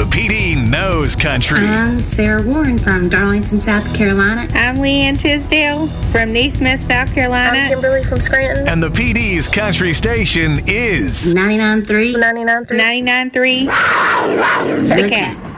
PD knows country. I'm Sarah Warren from Darlington, South Carolina. I'm Leanne Tisdale from Neesmith, South Carolina. I'm Kimberly from Scranton. And the PD's country station is 99.3. 99.3. 99.3. The Cat.